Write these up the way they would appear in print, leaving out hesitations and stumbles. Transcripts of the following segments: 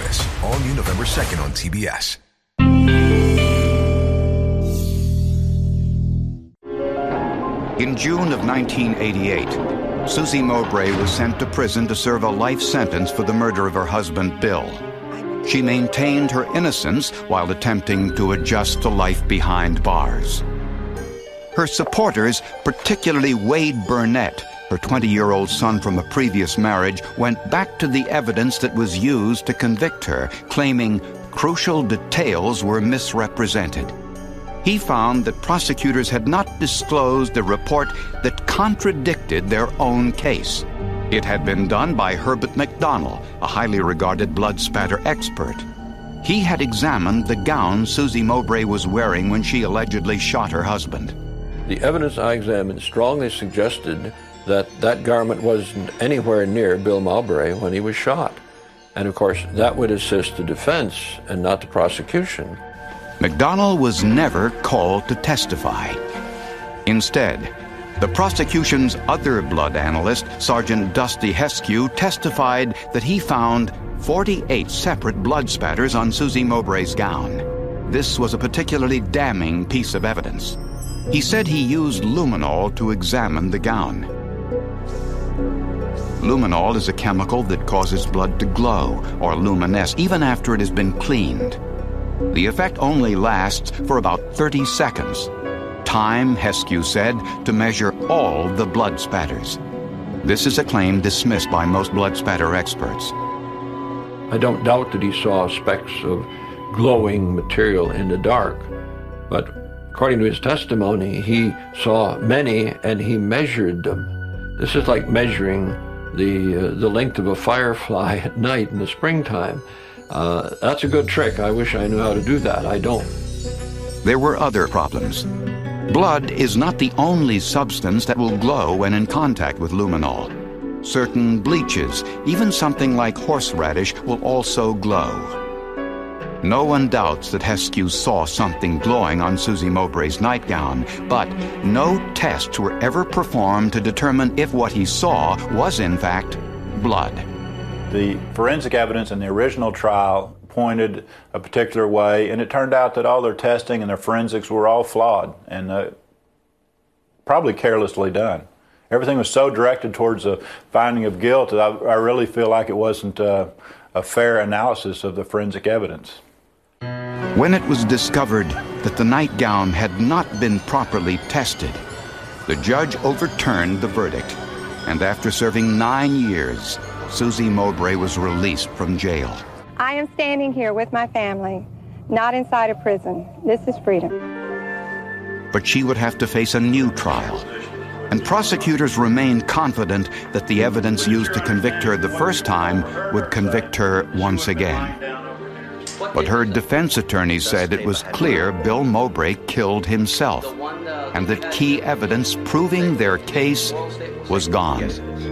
Christmas, all new November 2nd on TBS. In June of 1988, Susie Mowbray was sent to prison to serve a life sentence for the murder of her husband, Bill. She maintained her innocence while attempting to adjust to life behind bars. Her supporters, particularly Wade Burnett, her 20-year-old son from a previous marriage, went back to the evidence that was used to convict her, claiming crucial details were misrepresented. He found that prosecutors had not disclosed a report that contradicted their own case. It had been done by Herbert McDonald, a highly regarded blood spatter expert. He had examined the gown Susie Mowbray was wearing when she allegedly shot her husband. The evidence I examined strongly suggested that that garment wasn't anywhere near Bill Mowbray when he was shot. And of course, that would assist the defense and not the prosecution. McDonald was never called to testify. Instead, the prosecution's other blood analyst, Sergeant Dusty Heskew, testified that he found 48 separate blood spatters on Susie Mowbray's gown. This was a particularly damning piece of evidence. He said he used luminol to examine the gown. Luminol is a chemical that causes blood to glow or luminesce even after it has been cleaned. The effect only lasts for about 30 seconds. Time, Heskew said, to measure all the blood spatters. This is a claim dismissed by most blood spatter experts. I don't doubt that he saw specks of glowing material in the dark, but according to his testimony, he saw many and he measured them. This is like measuring the length of a firefly at night in the springtime. That's a good trick. I wish I knew how to do that. I don't. There were other problems. Blood is not the only substance that will glow when in contact with luminol. Certain bleaches, even something like horseradish, will also glow. No one doubts that Heskew saw something glowing on Susie Mowbray's nightgown, but no tests were ever performed to determine if what he saw was, in fact, blood. The forensic evidence in the original trial pointed a particular way, and it turned out that all their testing and their forensics were all flawed and probably carelessly done. Everything was so directed towards the finding of guilt that I really feel like it wasn't a fair analysis of the forensic evidence. When it was discovered that the nightgown had not been properly tested, the judge overturned the verdict, and after serving 9 years, Susie Mowbray was released from jail. I am standing here with my family, not inside a prison. This is freedom. But she would have to face a new trial, and prosecutors remained confident that the evidence used to convict her the first time would convict her once again. But her defense attorneys said it was clear Bill Mowbray killed himself, and that key evidence proving their case was gone.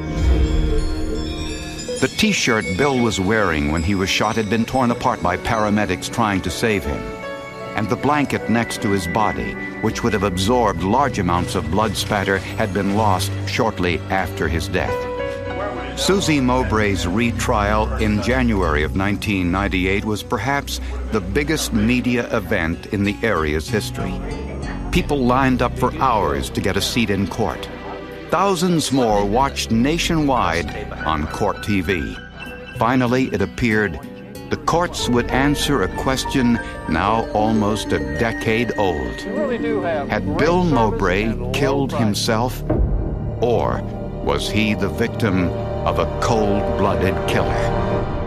The T-shirt Bill was wearing when he was shot had been torn apart by paramedics trying to save him, and the blanket next to his body, which would have absorbed large amounts of blood spatter, had been lost shortly after his death. Susie Mowbray's retrial in January of 1998 was perhaps the biggest media event in the area's history. People lined up for hours to get a seat in court. Thousands more watched nationwide on Court TV. Finally, it appeared the courts would answer a question now almost a decade old. Had Bill Mowbray killed himself, or was he the victim of a cold-blooded killer?